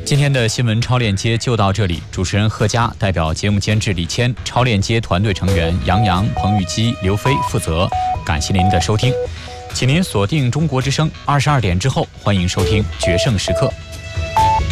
今天的新闻超链接就到这里，主持人贺佳代表节目监制李谦，超链接团队成员杨洋、彭玉基、刘飞负责。感谢您的收听，请您锁定中国之声，22点之后欢迎收听决胜时刻。